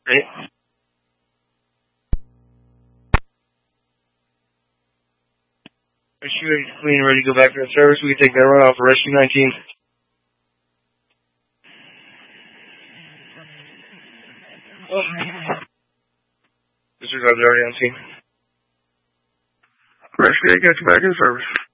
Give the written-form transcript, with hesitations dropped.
Ready? Rescue clean, ready to go back to the service. We can take that run off for Rescue 19. Disregard already on scene. Rescue 8, got you back in service.